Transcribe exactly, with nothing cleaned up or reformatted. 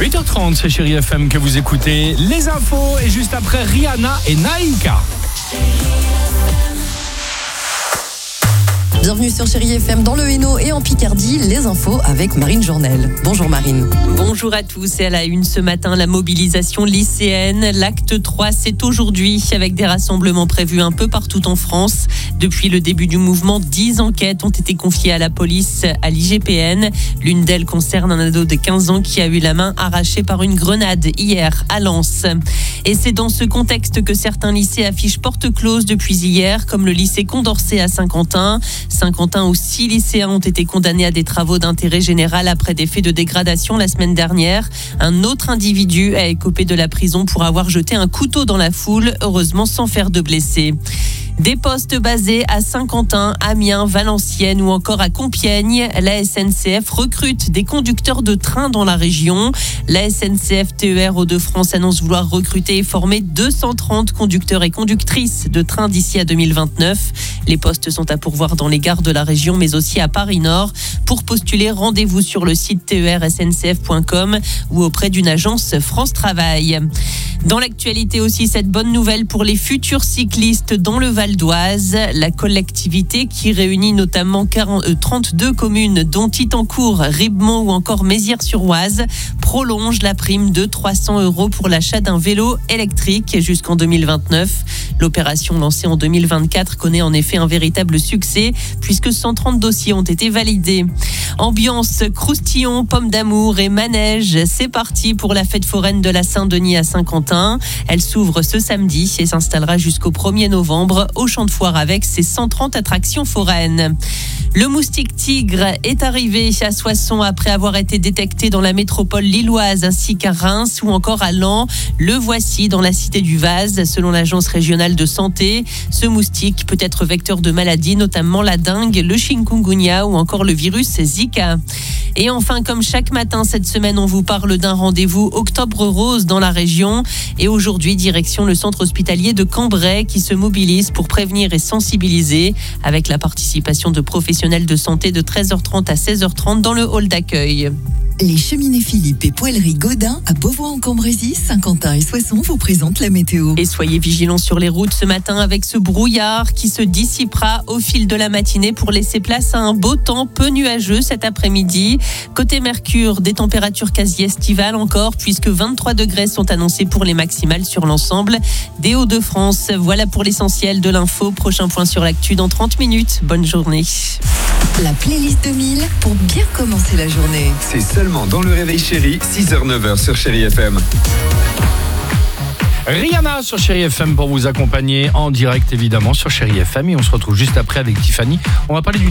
huit heures trente, c'est Chérie F M que vous écoutez. Les infos et juste après Rihanna et Naïka. Bienvenue sur Chérie F M dans le Hainaut et en Picardie, les infos avec Marine Journel. Bonjour Marine. Bonjour à tous. Et à la une ce matin, la mobilisation lycéenne. L'acte trois, c'est aujourd'hui avec des rassemblements prévus un peu partout en France. Depuis le début du mouvement, dix enquêtes ont été confiées à la police, à l'I G P N. L'une d'elles concerne un ado de quinze ans qui a eu la main arrachée par une grenade hier à Lens. Et c'est dans ce contexte que certains lycées affichent porte close depuis hier, comme le lycée Condorcet à Saint-Quentin. Saint-Quentin où six lycéens ont été condamnés à des travaux d'intérêt général après des faits de dégradation la semaine dernière. Un autre individu a écopé de la prison pour avoir jeté un couteau dans la foule, heureusement sans faire de blessés. Des postes basés à Saint-Quentin, Amiens, Valenciennes ou encore à Compiègne. La S N C F recrute des conducteurs de train dans la région. La S N C F T E R Hauts-de-France annonce vouloir recruter et former deux cent trente conducteurs et conductrices de train d'ici à deux mille vingt-neuf. Les postes sont à pourvoir dans les gares de la région, mais aussi à Paris-Nord. Pour postuler, rendez-vous sur le site T E R S N C F point com ou auprès d'une agence France Travail. Dans l'actualité aussi, cette bonne nouvelle pour les futurs cyclistes dans le Val d'Oise. La collectivité qui réunit notamment quarante, euh, trente-deux communes, dont Titancourt, Ribemont ou encore Mézières-sur-Oise, prolonge la prime de trois cents euros pour l'achat d'un vélo électrique jusqu'en deux mille vingt-neuf. L'opération lancée en deux mille vingt-quatre connaît en effet un véritable succès puisque cent trente dossiers ont été validés. Ambiance croustillon, pommes d'amour et manège, c'est parti pour la fête foraine de la Saint-Denis à Saint-Quentin. Elle s'ouvre ce samedi et s'installera jusqu'au premier novembre au Champ de Foire avec ses cent trente attractions foraines. Le moustique tigre est arrivé à Soissons après avoir été détecté dans la métropole lilloise ainsi qu'à Reims ou encore à Laon. Le voici dans la cité du Vase, selon l'agence régionale de santé. Ce moustique peut être vecteur de maladies, notamment la dengue, le chikungunya ou encore le virus Zika. Et enfin, comme chaque matin cette semaine, on vous parle d'un rendez-vous Octobre Rose dans la région. Et aujourd'hui, direction le centre hospitalier de Cambrai qui se mobilise pour prévenir et sensibiliser avec la participation de professionnels de santé de treize heures trente à seize heures trente dans le hall d'accueil. Les cheminées Philippe et poêlerie Godin à Beauvoir-en-Cambrésis, Saint-Quentin et Soissons vous présentent la météo. Et soyez vigilants sur les routes ce matin avec ce brouillard qui se dissipera au fil de la matinée pour laisser place à un beau temps peu nuageux cet après-midi. Côté Mercure, des températures quasi estivales encore puisque vingt-trois degrés sont annoncés pour les maximales sur l'ensemble des Hauts-de-France. Voilà pour l'essentiel de l'info. Prochain point sur l'actu dans trente minutes. Bonne journée. La playlist deux mille pour bien commencer la journée. C'est seulement dans le réveil chéri, six heures neuf heures sur Chérie F M. Rihanna sur Chérie F M pour vous accompagner en direct évidemment sur Chérie F M et on se retrouve juste après avec Tiffany. On va parler d'une